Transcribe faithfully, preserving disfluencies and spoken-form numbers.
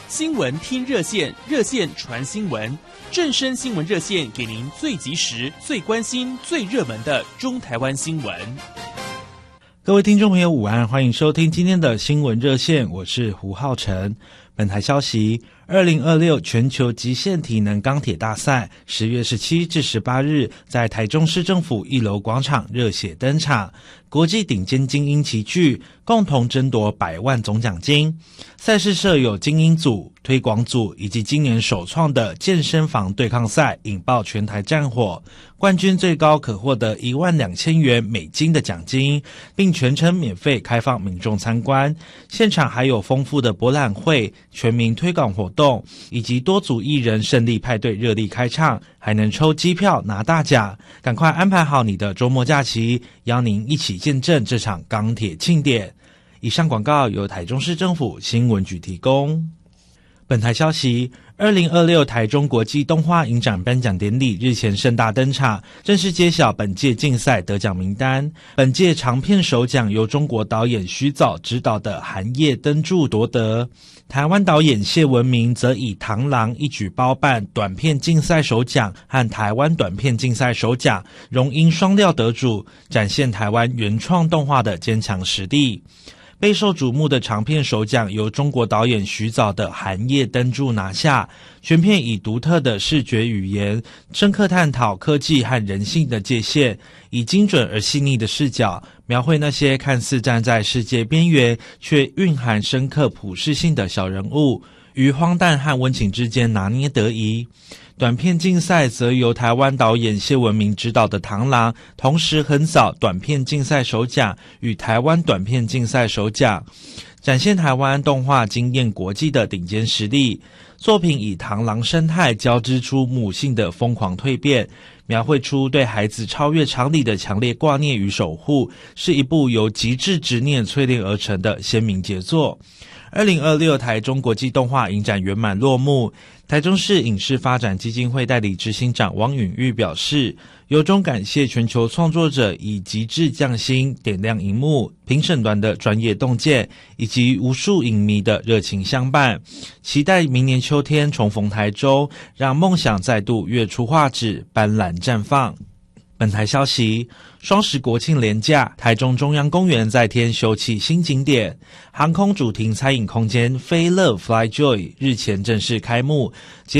新闻听热线，热线传新闻，正声新闻热线给您最及时、最关心、最热门的中台湾新闻。 各位听众朋友午安，欢迎收听今天的新闻热线，我是胡浩辰。本台消息，二零二六全球极限体能钢铁大赛十月十七至十八日在台中市政府一楼广场热血登场，国际顶尖精英齐聚，共同争夺百万总奖金。赛事设有精英组、推广组以及今年首创的健身房对抗赛，引爆全台战火。冠军最高可获得一万两千元美金的奖金，并全程免费开放民众参观。现场还有丰富的博览会、全民推广活动，以及多组艺人胜利派对热力开唱，还能抽机票拿大奖。赶快安排好你的周末假期，邀您一起见证这场钢铁庆典。以上广告由台中市政府新闻局提供。本台消息，二零二六台中国际动画影展颁奖典礼日前盛大登场，正式揭晓本届竞赛得奖名单。本届长片首奖由中国导演徐藻执导的《寒夜灯柱》夺得，台湾导演谢文明则以《螳螂》一举包办短片竞赛首奖和台湾短片竞赛首奖，荣膺双料得主，展现台湾原创动画的坚强实力。备受瞩目的长片首奖由中国导演徐藻的《寒夜灯柱》拿下，全片以独特的视觉语言，深刻探讨科技和人性的界限，以精准而细腻的视角，描绘那些看似站在世界边缘，却蕴含深刻普世性的小人物，于荒诞和温情之间拿捏得宜。短片竞赛则由台湾导演谢文明执导的《螳螂》同时横扫短片竞赛首奖与台湾短片竞赛首奖，展现台湾动画惊艳国际的顶尖实力。作品以螳螂生态交织出母性的疯狂蜕变，描绘出对孩子超越常理的强烈挂念与守护，是一部由极致执念淬炼而成的鲜明杰作。二零二六台中国际动画影展圆满落幕，台中市影视发展基金会代理执行长汪允玉表示，由衷感谢全球创作者以极致匠心点亮荧幕，评审团的专业洞见，以及无数影迷的热情相伴，期待明年秋天重逢台中，让梦想再度跃出画纸，斑斓绽放。本台消息，双十国庆连假，台中中央公园再添休憩新景点，航空主题餐饮空间飞乐 Fly Joy 日前正式开幕。